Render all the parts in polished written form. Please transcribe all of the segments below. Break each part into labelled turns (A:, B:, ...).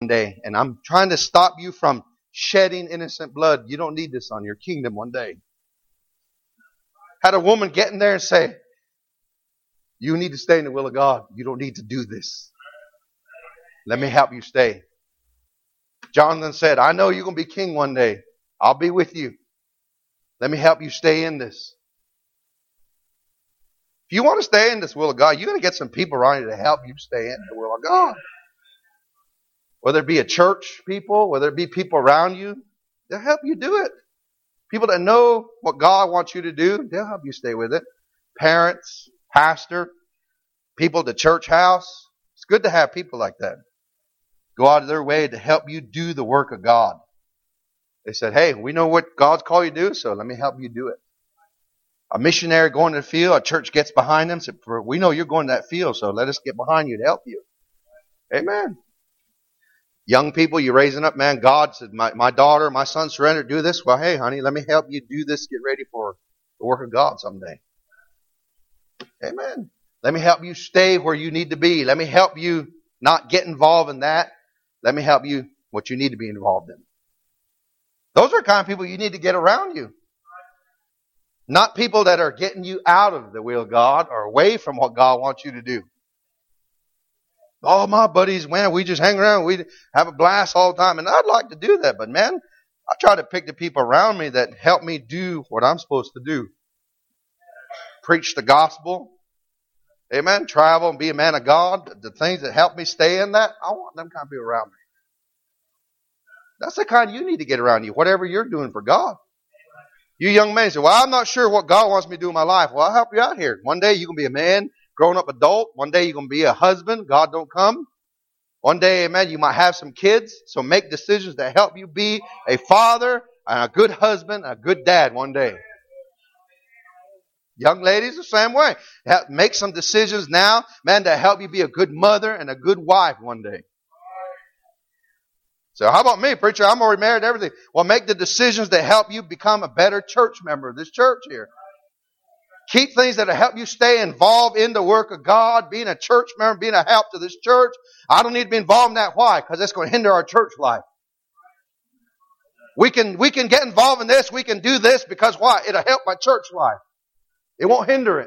A: day. And I'm trying to stop you from shedding innocent blood. You don't need this on your kingdom one day. Had a woman get in there and say, you need to stay in the will of God. You don't need to do this. Let me help you stay. Jonathan said, I know you're going to be king one day. I'll be with you. Let me help you stay in this. If you want to stay in this will of God, you're going to get some people around you to help you stay in the will of God. Whether it be a church people, whether it be people around you, they'll help you do it. People that know what God wants you to do, they'll help you stay with it. Parents, pastor, people at the church house. It's good to have people like that. Go out of their way to help you do the work of God. They said, hey, we know what God's called you to do, so let me help you do it. A missionary going to the field, a church gets behind them, said, we know you're going to that field, so let us get behind you to help you. Amen. Young people, you're raising up, man. God said, my daughter, my son surrendered, do this. Well, hey, honey, let me help you do this. Get ready for the work of God someday. Amen. Let me help you stay where you need to be. Let me help you not get involved in that. Let me help you what you need to be involved in. Those are the kind of people you need to get around you. Not people that are getting you out of the will of God or away from what God wants you to do. All my buddies, man, we just hang around. We have a blast all the time. And I'd like to do that. But man, I try to pick the people around me that help me do what I'm supposed to do. Preach the gospel. Amen. Travel and be a man of God. The things that help me stay in that, I want them kind of people around me. That's the kind you need to get around you, whatever you're doing for God. You young men say, well, I'm not sure what God wants me to do in my life. Well, I'll help you out here. One day you're going to be a man, grown up adult. One day you're going to be a husband. God don't come. One day, amen, you might have some kids. So make decisions that help you be a father and a good husband, a good dad one day. Young ladies, the same way. Make some decisions now, man, to help you be a good mother and a good wife one day. So how about me, preacher? I'm already married and everything. Well, make the decisions that help you become a better church member of this church here. Keep things that will help you stay involved in the work of God, being a church member, being a help to this church. I don't need to be involved in that. Why? Because it's going to hinder our church life. We can get involved in this. We can do this because why? It'll help my church life. It won't hinder it.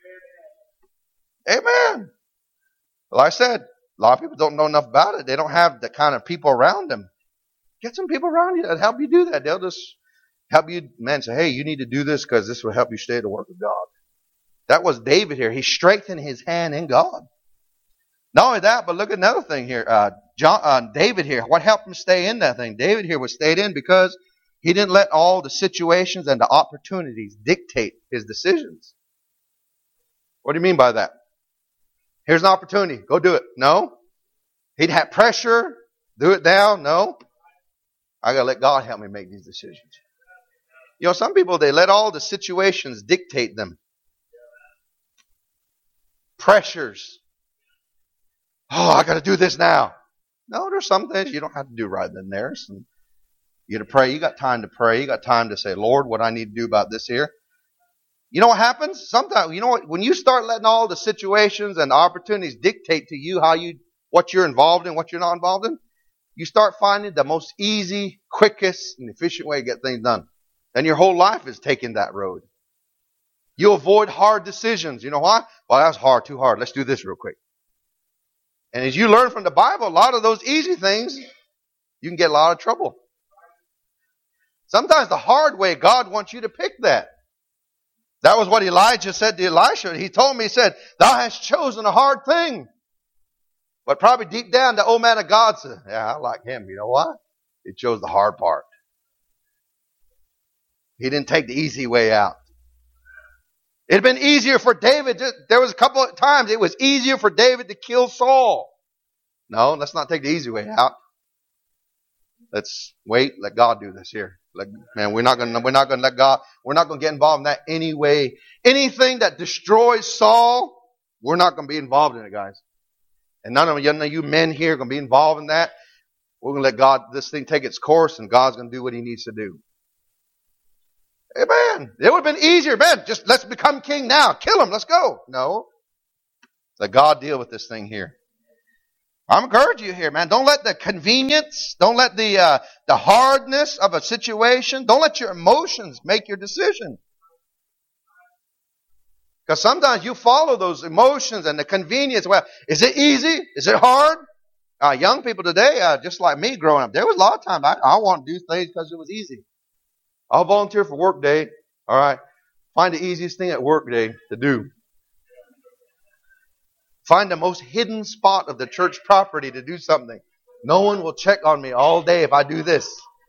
A: Amen. Like I said, a lot of people don't know enough about it. They don't have the kind of people around them. Get some people around you that help you do that. They'll just help you, man, say, hey, you need to do this because this will help you stay in the work of God. That was David here. He strengthened his hand in God. Not only that, but look at another thing here. David here, what helped him stay in that thing? David here was stayed in because he didn't let all the situations and the opportunities dictate his decisions. What do you mean by that? Here's an opportunity. Go do it. No. He'd have pressure. Do it now. No. I got to let God help me make these decisions. You know, some people, they let all the situations dictate them. Pressures. Oh, I got to do this now. No, there's some things you don't have to do right then there. You got to pray. You got time to pray. You got time to say, Lord, what I need to do about this here. You know what happens? Sometimes, you know what? When you start letting all the situations and the opportunities dictate to you what you're involved in, what you're not involved in, you start finding the most easy, quickest, and efficient way to get things done. And your whole life is taking that road. You avoid hard decisions. You know why? Well, that was hard, too hard. Let's do this real quick. And as you learn from the Bible, a lot of those easy things, you can get a lot of trouble. Sometimes the hard way, God wants you to pick that. That was what Elijah said to Elisha. He told me, he said, thou hast chosen a hard thing. But probably deep down, the old man of God said, yeah, I like him. You know why? He chose the hard part. He didn't take the easy way out. It had been easier for David. There was a couple of times it was easier for David to kill Saul. No, let's not take the easy way out. Let's wait. Let God do this here. We're not going to let God. We're not going to get involved in that anyway. Anything that destroys Saul, we're not going to be involved in it, guys. And none of you men here are going to be involved in that. We're going to let this thing take its course, and God's going to do what He needs to do. Amen. It would have been easier, man. Just let's become king now. Kill him. Let's go. No. Let God deal with this thing here. I'm encouraging you here, man. Don't let the convenience, don't let the hardness of a situation, don't let your emotions make your decision. Because sometimes you follow those emotions and the convenience. Well, is it easy? Is it hard? Young people today, just like me growing up, there was a lot of times I want to do things because it was easy. I'll volunteer for work day. All right. Find the easiest thing at work day to do. Find the most hidden spot of the church property to do something. No one will check on me all day if I do this.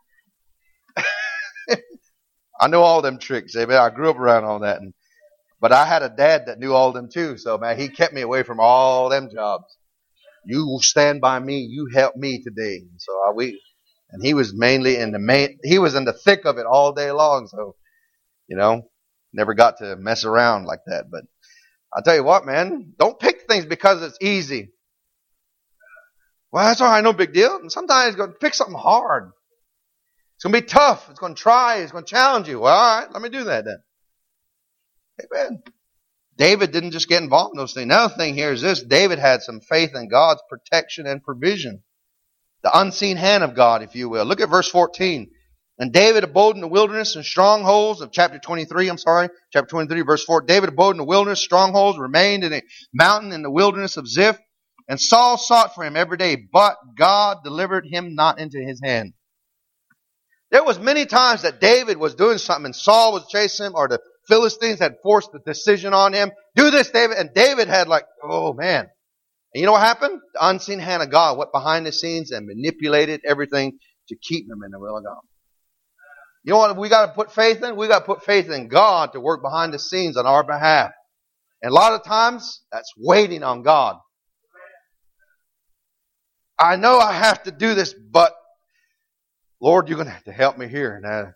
A: I know all them tricks. Amen. I grew up around all that. But I had a dad that knew all them too. So, man, he kept me away from all them jobs. You will stand by me. You help me today. So and he was mainly he was in the thick of it all day long. So, never got to mess around like that. But I'll tell you what, man, don't pick things because it's easy. Well, that's all right, no big deal. And sometimes it's going to pick something hard. It's going to be tough. It's going to try. It's going to challenge you. Well, all right, let me do that then. Amen. David didn't just get involved in those things. Another thing here is this. David had some faith in God's protection and provision. The unseen hand of God, if you will. Look at verse 14. And David abode in the wilderness and strongholds of chapter 23, chapter 23, verse 4. David abode in the wilderness, strongholds, remained in a mountain in the wilderness of Ziph. And Saul sought for him every day, but God delivered him not into his hand. There was many times that David was doing something and Saul was chasing him, or the Philistines had forced the decision on him. Do this, David. And David had oh man. And you know what happened? The unseen hand of God went behind the scenes and manipulated everything to keep him in the will of God. You know what we got to put faith in? We got to put faith in God to work behind the scenes on our behalf. And a lot of times, that's waiting on God. I know I have to do this, but Lord, you're going to have to help me here.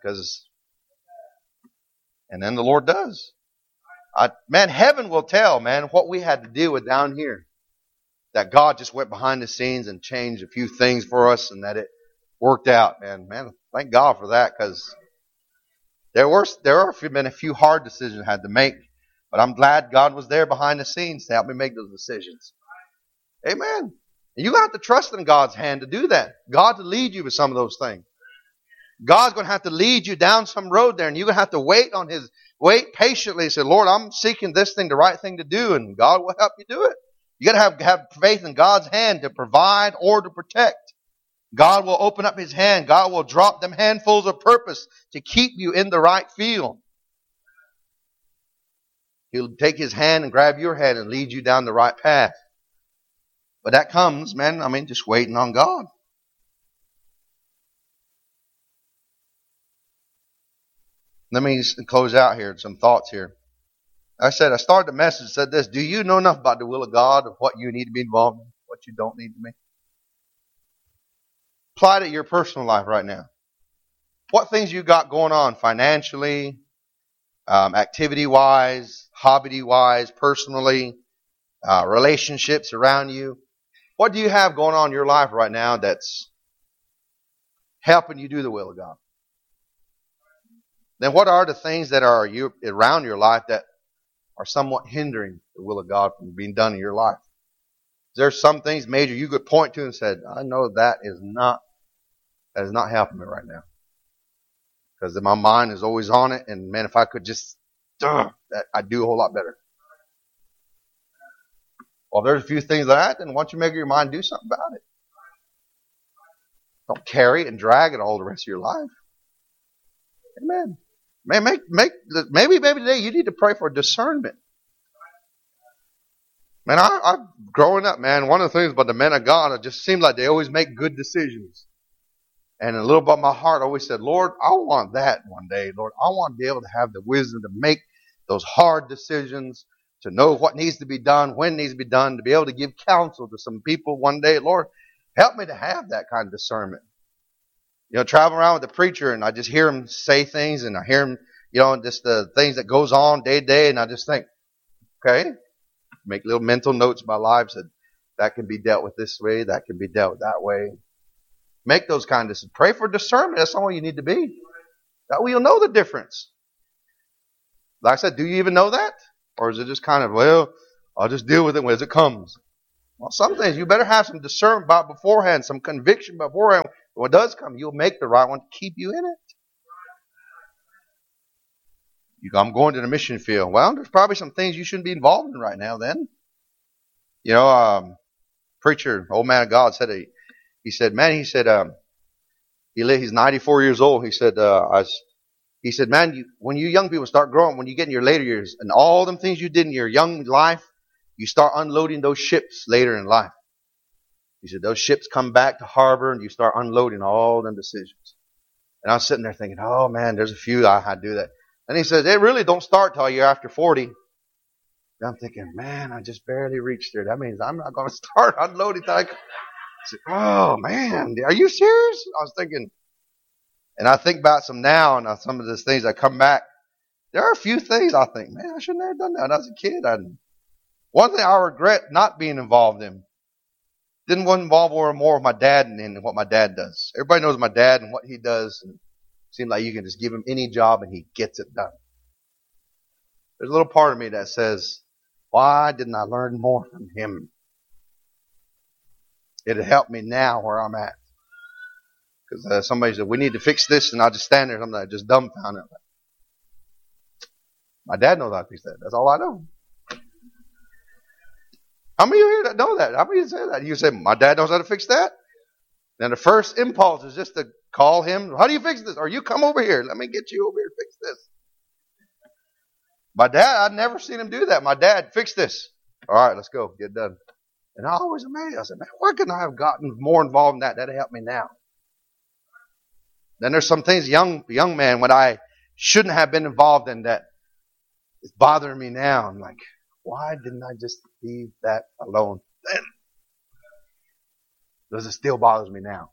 A: And then the Lord does. Heaven will tell, what we had to deal with down here. That God just went behind the scenes and changed a few things for us and that it worked out. Man, thank God for that, because there have been a few hard decisions I had to make. But I'm glad God was there behind the scenes to help me make those decisions. Amen. And you have to trust in God's hand to do that. God to lead you with some of those things. God's going to have to lead you down some road there, and you're going to have to wait patiently and say, Lord, I'm seeking this thing, the right thing to do, and God will help you do it. You got to have faith in God's hand to provide or to protect. God will open up His hand. God will drop them handfuls of purpose to keep you in the right field. He'll take His hand and grab your hand and lead you down the right path. But that comes, just waiting on God. Let me close out here, some thoughts here. I started the message, said this: do you know enough about the will of God, of what you need to be involved in, what you don't need to be? Apply it to your personal life right now. What things you got going on financially, activity-wise, hobby-wise, personally, relationships around you? What do you have going on in your life right now that's helping you do the will of God? Then what are the things that are around your life that are somewhat hindering the will of God from being done in your life? There's some things major you could point to and said, I know that is not helping me right now. Because my mind is always on it, and man, if I could just, I'd do a whole lot better. Well, there's a few things like that, then why don't you make your mind do something about it? Don't carry it and drag it all the rest of your life. Amen. Maybe today you need to pray for discernment. Man, I'm growing up, man. One of the things about the men of God, it just seemed like they always make good decisions. And a little bit of my heart always said, Lord, I want that one day. Lord, I want to be able to have the wisdom to make those hard decisions, to know what needs to be done, when it needs to be done, to be able to give counsel to some people one day. Lord, help me to have that kind of discernment. Travel around with the preacher, and I just hear him say things, and I hear him, just the things that goes on day to day, and I just think, okay, make little mental notes in my life that can be dealt with this way, that can be dealt with that way. Make those kind of, pray for discernment. That's all you need to be. That way you'll know the difference. Like I said, do you even know that? Or is it just kind of, well, I'll just deal with it as it comes? Well, some things you better have some discernment about beforehand, some conviction beforehand. When it does come, you'll make the right one to keep you in it. I'm going to the mission field. Well, there's probably some things you shouldn't be involved in right now then. Preacher, old man of God said, he's 94 years old. He said, man, when you young people start growing, when you get in your later years and all them things you did in your young life, you start unloading those ships later in life. He said, those ships come back to harbor and you start unloading all them decisions. And I was sitting there thinking, oh man, there's a few I do that. And he says, they really don't start till you're after 40. And I'm thinking, man, I just barely reached there. That means I'm not going to start unloading. I said, oh man, are you serious? I was thinking, and I think about some now and some of those things that come back. There are a few things I think, man, I shouldn't have done that when I was a kid. One thing I regret not being involved in. Didn't want to involve more with my dad and what my dad does. Everybody knows my dad and what he does. And it seems like you can just give him any job and he gets it done. There's a little part of me that says, why didn't I learn more from him? It'd help me now where I'm at. Because somebody said, we need to fix this, and I'll just stand there and I'm like, just dumbfounded. My dad knows how to fix that. That's all I know. How many of you here that know that? How many of you say that? You say, my dad knows how to fix that? Then the first impulse is just to call him. How do you fix this? Or you come over here. Let me get you over here to fix this. My dad, I'd never seen him do that. My dad, fix this. All right, let's go. Get done. And I always amazed. I said, man, why couldn't I have gotten more involved in that? That'd help me now. Then there's some things, young man, when I shouldn't have been involved in that it's bothering me now. I'm like, why didn't I just leave that alone then? Does it still bothers me now?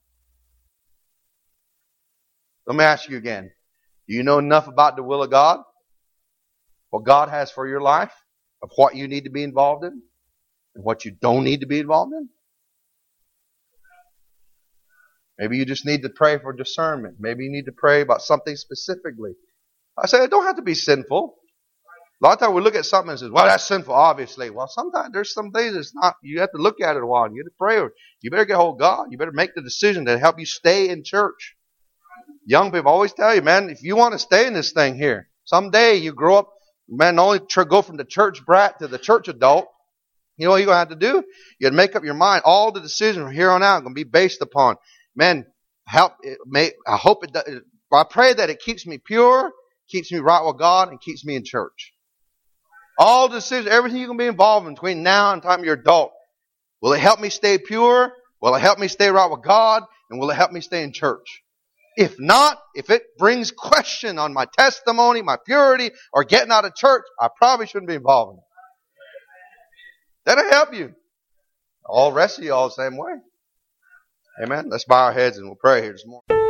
A: Let me ask you again. Do you know enough about the will of God? What God has for your life? Of what you need to be involved in? And what you don't need to be involved in? Maybe you just need to pray for discernment. Maybe you need to pray about something specifically. I say it don't have to be sinful. A lot of times we look at something and say, well, that's sinful, obviously. Well, sometimes there's some things that's not. You have to look at it a while and you have to pray. You better get hold of God. You better make the decision to help you stay in church. Young people always tell you, man, if you want to stay in this thing here, someday you grow up, man, not only go from the church brat to the church adult, you know what you're going to have to do? You have to make up your mind. All the decisions from here on out are going to be based upon, man, I hope it does. I pray that it keeps me pure, keeps me right with God, and keeps me in church. All decisions, everything you can be involved in between now and the time you're adult. Will it help me stay pure? Will it help me stay right with God? And will it help me stay in church? If not, if it brings question on my testimony, my purity, or getting out of church, I probably shouldn't be involved in it. That'll help you. All the rest of you all the same way. Amen. Let's bow our heads and we'll pray here this morning.